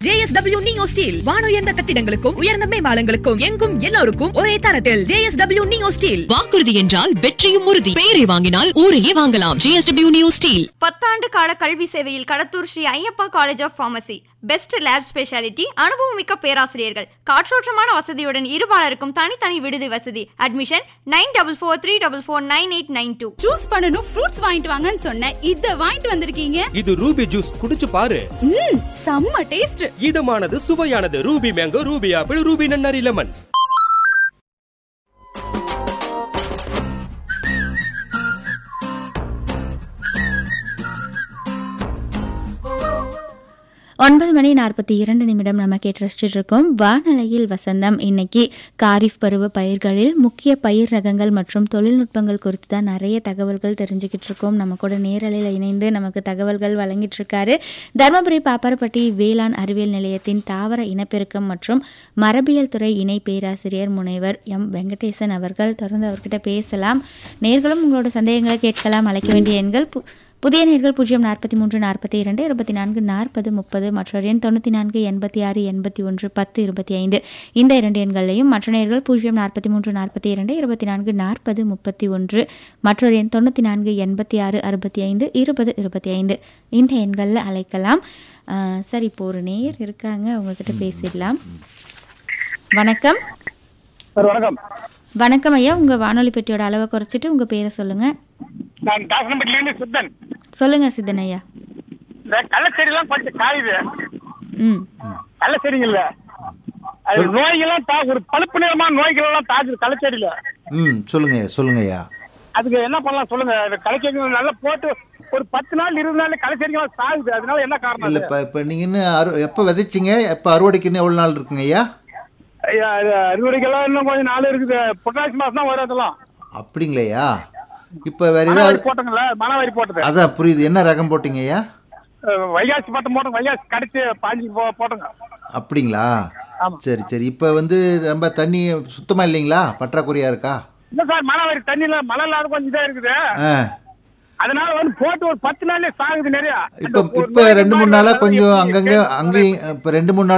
JSW Neo Steel. வானுயர்ந்த கட்டிடங்களுக்கும் உயர்ந்த மேம்பாலங்களுக்கும் எங்கும் எல்லோருக்கும் ஒரே தரத்தில் JSW Neo Steel. வாக்குறுதி என்றால் வெற்றியும் உறுதி. பெயரை வாங்கினால் ஊரையே வாங்கலாம். JSW Neo Steel. 10 ஆண்டு கால கல்வி சேவையில் Kadathur Sri Ayyappa college of pharmacy. Best lab speciality, அனுபவமிக்க பேராசிரியர்கள், காற்றோட்டமான வசதியுடன் இருபாலருக்கும் தனித்தனி விடுதி வசதி. அட்மிஷன் 9444449892. ஜூஸ் பண்ணனும் ஃப்ரூட்ஸ் வாங்கிட்டு வாங்கன்னு சொன்னேன். இத வாங்கிட்டு வந்திருக்கீங்க. இது ரூபி ஜூஸ், குடிச்சு பாரு. செம்ம taste. இதமானது, சுவையானது. Ruby mango, Ruby apple, Ruby நன்னாரி லெமன். ஒன்பது மணி 42 நம்ம கேட்டு ரசிச்சுட்டு இருக்கோம். வானலையில் வசந்தம். இன்னைக்கு காரிஃப் பருவ பயிர்களில் முக்கிய பயிர் ரகங்கள் மற்றும் தொழில்நுட்பங்கள் குறித்து தான் நிறைய தகவல்கள் தெரிஞ்சுக்கிட்டு இருக்கோம். நம்ம கூட நேரலையில் இணைந்து நமக்கு தகவல்கள் வழங்கிட்டு இருக்காரு தர்மபுரி பாப்பாரப்பட்டி வேளாண் அறிவியல் நிலையத்தின் தாவர இனப்பெருக்கம் மற்றும் மரபியல் துறை இணை பேராசிரியர் முனைவர் எம் வெங்கடேசன் அவர்கள். தொடர்ந்து அவர்கிட்ட பேசலாம். நேர்களும் உங்களோட சந்தேகங்களை கேட்கலாம். அழைக்க வேண்டிய எண்கள் புதிய நேர்கள் 043 42 24 40 30 மற்றொரு எண் 94 86 81 10 25. இந்த 2 எண்களையும் மற்ற நேர்கள் 043 42 24 40 31 மற்றொரு எண் 94 86 65 20 25. இந்த எண்களில் அழைக்கலாம். சரி, இப்போ ஒரு நேயர் இருக்காங்க, அவங்ககிட்ட பேசிடலாம். வணக்கம். வணக்கம். வணக்கம் ஐயா. உங்க வானொலி பெட்டியோட அளவை குறைச்சிட்டு உங்க பேரை சொல்லுங்க. நான் தாசனப்பட்டிலேருந்து சித்தன். சொல்லுங்க சித்தன் ஐயா. இந்த கள்ளச்செடிலாம் கொஞ்சம் காயுது. கள்ளச்செடிங்கல்ல அது நோய்கள்லாம் ஒரு பழுப்பு நிறமான நோய்கள் எல்லாம் தாக்குது கள்ளச்செடியில. சொல்லுங்க ஐயா. அதுக்கு என்ன பண்ணலாம் சொல்லுங்க. களைச்செடிகள் நல்லா போட்டு ஒரு 10 நாள் 20 நாள் களைச்செடிகள் சாகுது. அதனால என்ன காரணம்? இல்ல, இப்ப நீங்க இன்னும் எப்ப விதைச்சிங்க, எப்ப அறுவடைக்குன்னு எவ்வளவு நாள் இருக்குங்க ஐயா? அறுவடைக்கெல்லாம் இன்னும் கொஞ்சம் நாள் இருக்குது. புரட்டாசி மாசம் தான் வரும் அதெல்லாம். அப்படிங்களையா? இப்ப வேற ஏதாவது போட்டோங்கல்ல, மணவாரி போட்டது. அதான் புரியுது. என்ன ரகம் போட்டீங்க ஐயா? வைகாசி பட்டம் போட்டோம். வைகாசி கடிச்சு பாஞ்சி போட்டோங்க. அப்படிங்களா? சரி சரி. இப்ப ரொம்ப தண்ணி சுத்தமா இல்லைங்களா? பற்றாக்குறையா இருக்கா? இல்ல சார், மணவாரி தண்ணியில மழை இல்லாத கொஞ்சம் இதா இருக்குது. அதனால போட்டு ஒரு 10 நாள்லயே சாகுது நிறைய. இப்ப 2-3 நாளா கொஞ்சம் அங்கங்க இப்ப 2-3 நாள்